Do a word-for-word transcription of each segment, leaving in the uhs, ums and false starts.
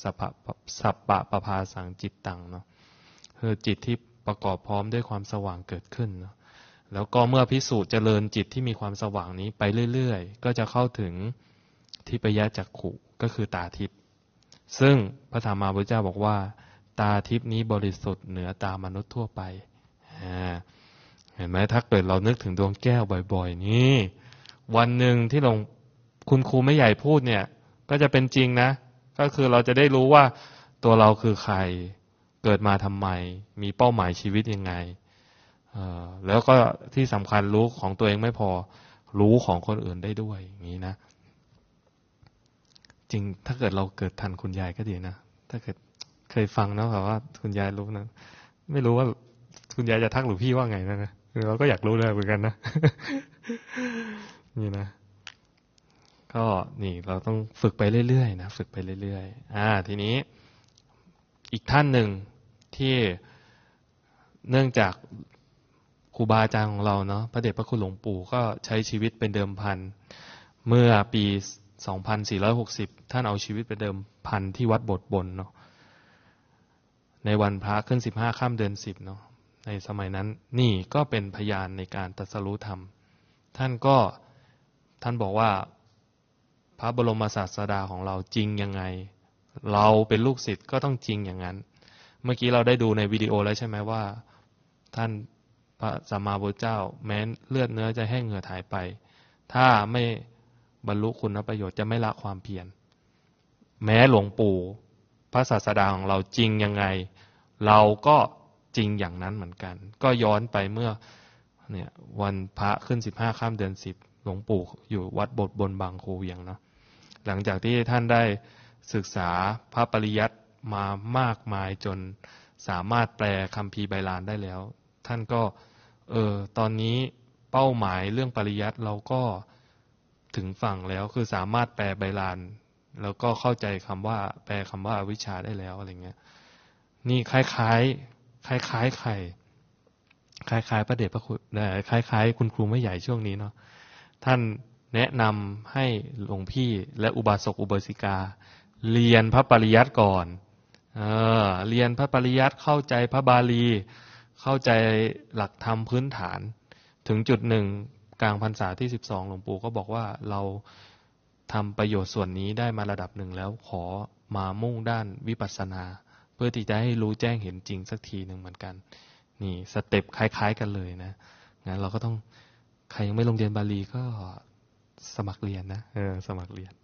สัพพะสัพปะปภาสังจิตตังเนาะคือจิตที่ประกอบพร้อมด้วยความสว่างเกิดขึ้นเนาะแล้วก็เมื่อภิกษุเจริญจิตที่มีความสว่างนี้ไปเรื่อยๆก็จะเข้าถึงทิพยจักขุก็คือตาทิพย์ซึ่งพระธรรมพุทธเจ้าบอกว่าตาทิพย์นี้บริสุทธิ์เหนือตามนุษย์ทั่วไปเห็นไหมถ้าเกิดเรานึกถึงดวงแก้วบ่อยๆนี่วันหนึ่งที่หลวงคุณครูไม่ใหญ่พูดเนี่ยก็จะเป็นจริงนะก็คือเราจะได้รู้ว่าตัวเราคือใครเกิดมาทำไมมีเป้าหมายชีวิตยังไงแล้วก็ที่สำคัญรู้ของตัวเองไม่พอรู้ของคนอื่นได้ด้วยอย่างนี้นะจริงถ้าเกิดเราเกิดทันคุณยายก็ดีนะถ้าเกิดเคยฟังนะแบบว่าคุณยายรู้นะไม่รู้ว่าคุณยายจะทักหรือพี่ว่าไงนะนะเราก็อยากรู้เลยเหมือนกันนะ นี่นะก็นี่เราต้องฝึกไปเรื่อยๆนะฝึกไปเรื่อยๆอ่าทีนี้อีกท่านหนึ่งที่เนื่องจากครูบาอาจารย์ของเราเนาะพระเดชพระคุณหลวงปู่ก็ใช้ชีวิตเป็นเดิมพันเมื่อปีสองพันสี่ร้อยหกสิบท่านเอาชีวิตเป็นเดิมพันที่วัดโบสถ์บนเนาะในวันพระขึ้นสิบห้าค่ำเดือนสิบเนาะในสมัยนั้นนี่ก็เป็นพยานในการตรัสรู้ธรรมท่านก็ท่านบอกว่าพระบรมศาสดาของเราจริงยังไงเราเป็นลูกศิษย์ก็ต้องจริงอย่างนั้นเมื่อกี้เราได้ดูในวิดีโอแล้วใช่ไหมว่าท่านพระสัมมาสัมพุทธเจ้าแม้เลือดเนื้อจะแห้งเหือดหายไปถ้าไม่บรรลุคุณประโยชน์จะไม่ละความเพียรแม้หลวงปู่พระศาสดาของเราจริงยังไงเราก็จริงอย่างนั้นเหมือนกันก็ย้อนไปเมื่อเนี่ยวันพระขึ้นสิบห้าค่ำเดือนสิบหลวงปู่อยู่วัดโบสถ์บนบางคูเวียงเนาะหลังจากที่ท่านได้ศึกษาพระปริยัติมามากมายจนสามารถแปลคัมภีร์ไบาลานได้แล้วท่านก็เออตอนนี้เป้าหมายเรื่องปริยัติเราก็ถึงฝั่งแล้วคือสามารถแปลไบาลานแล้วก็เข้าใจคำว่าแปลคำว่าอวิชชาได้แล้วอะไรเงี้ยนี่คล้ายๆคล้ายๆใครคล้ายๆพระเดชพระคุณคล้ายๆคุณครูไม่ใหญ่ช่วงนี้เนาะท่านแนะนำให้หลวงพี่และอุบาสกอุบาสิกาเรียนพระปริยัติก่อนเออเรียนพระปริยัติเข้าใจพระบาลีเข้าใจหลักธรรมพื้นฐานถึงจุดหนึ่งกลางพรรษาที่สิบสองหลวงปู่ก็บอกว่าเราทำประโยชน์ส่วนนี้ได้มาระดับหนึ่งแล้วขอมามุ่งด้านวิปัสสนาเพื่อที่จะให้รู้แจ้งเห็นจริงสักทีหนึ่งเหมือนกันนี่สเต็ปคล้ายๆกันเลยนะงั้นเราก็ต้องใครยังไม่ลงเรียนบาลีก็สมัครเรียนนะเออสมัครเรียน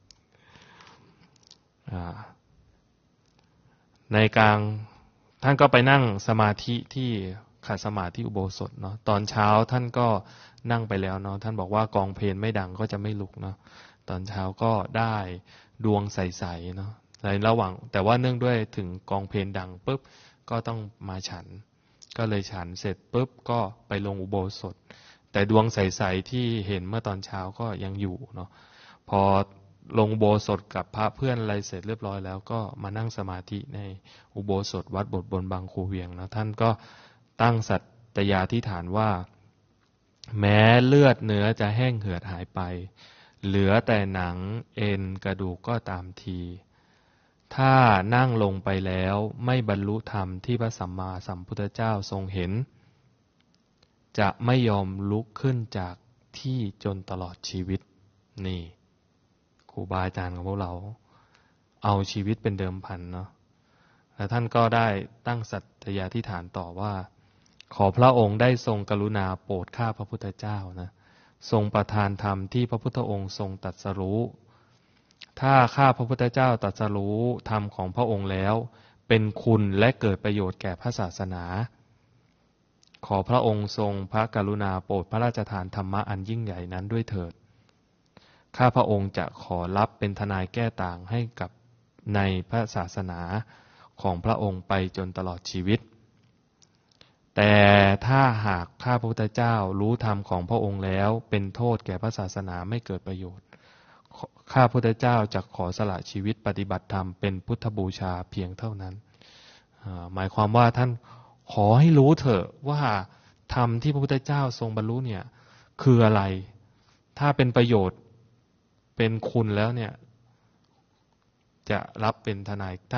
ในกลางท่านก็ไปนั่งสมาธิที่ขัดสมาธิอุโบสถเนาะตอนเช้าท่านก็นั่งไปแล้วเนาะท่านบอกว่ากองเพลนไม่ดังก็จะไม่ลุกเนาะตอนเช้าก็ได้ดวงใสๆเนาะในระหว่างแต่ว่าเนื่องด้วยถึงกองเพลนดังปุ๊บก็ต้องมาฉันก็เลยฉันเสร็จปุ๊บก็ไปลงอุโบสถแต่ดวงใสๆที่เห็นเมื่อตอนเช้าก็ยังอยู่เนาะพอลงอุโบสถกับพระเพื่อนอะไรเสร็จเรียบร้อยแล้วก็มานั่งสมาธิในอุโบสถวัดโบสถ์บนบางคูเวียงนะท่านก็ตั้งสัตยาธิฐานว่าแม้เลือดเนื้อจะแห้งเหือดหายไปเหลือแต่หนังเอ็นกระดูกก็ตามทีถ้านั่งลงไปแล้วไม่บรรลุธรรมที่พระสัมมาสัมพุทธเจ้าทรงเห็นจะไม่ยอมลุกขึ้นจากที่จนตลอดชีวิตนี่ครูบาอาจารย์ของพวกเราเอาชีวิตเป็นเดิมพันเนาะแล้วท่านก็ได้ตั้งสัตยาธิฐานต่อว่าขอพระองค์ได้ทรงกรุณาโปรดข้าพระพุทธเจ้านะทรงประทานธรรมที่พระพุทธองค์ทรงตรัสรู้ถ้าข้าพระพุทธเจ้าตรัสรู้ธรรมของพระองค์แล้วเป็นคุณและเกิดประโยชน์แก่พระศาสนาขอพระองค์ทรงพระกรุณาโปรดพระราชทานธรรมะอันยิ่งใหญ่นั้นด้วยเถิดข้าพระองค์จะขอรับเป็นทนายแก้ต่างให้กับในพระศาสนาของพระองค์ไปจนตลอดชีวิตแต่ถ้าหากข้าพระพุทธเจ้ารู้ธรรมของพระองค์แล้วเป็นโทษแก่พระศาสนาไม่เกิดประโยชน์ข้าพระพุทธเจ้าจะขอสละชีวิตปฏิบัติธรรมเป็นพุทธบูชาเพียงเท่านั้นหมายความว่าท่านขอให้รู้เถอะว่าธรรมที่พระพุทธเจ้าทรงบรรลุเนี่ยคืออะไรถ้าเป็นประโยชน์เป็นคุณแล้วเนี่ยจะรับเป็นทนาย